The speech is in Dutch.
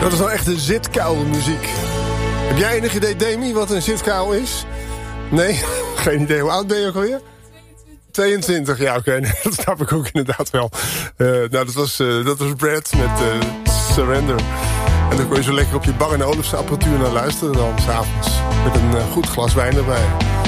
Dat is nou echt een zitkuilmuziek. Heb jij enig idee, Demi, wat een zitkuil is? Nee? Geen idee. Hoe oud ben je ook alweer? 22, ja, oké. Nee, dat snap ik ook inderdaad wel. Nou, dat was Brad met Surrender. En dan kon je zo lekker op je Bang & Olufsen apparatuur naar luisteren dan, s'avonds. Met een goed glas wijn erbij.